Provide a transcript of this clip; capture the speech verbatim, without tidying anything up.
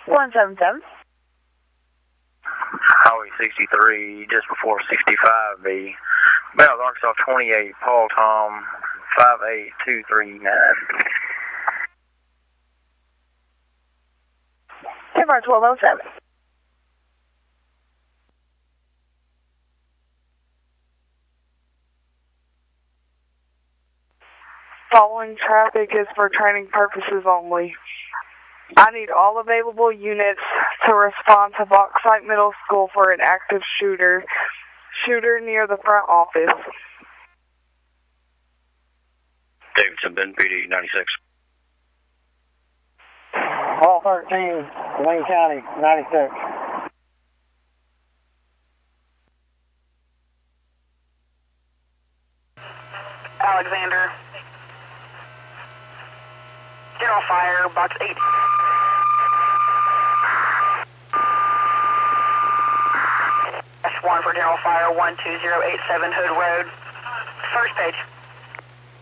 one seven seven. Highway sixty-three, just before sixty-five B. Bell, Arkansas twenty-eight, Paul Tom, five eight two three nine. Denver twelve oh seven. Following traffic is for training purposes only. I need all available units to respond to Bauxite Middle School for an active shooter. Shooter near the front office. Davidson, Bend P D ninety-six. Hall thirteen, Wayne County, ninety-six. Alexander. General fire, box eight. S one for general fire, one two zero eight seven Hood Road. First page.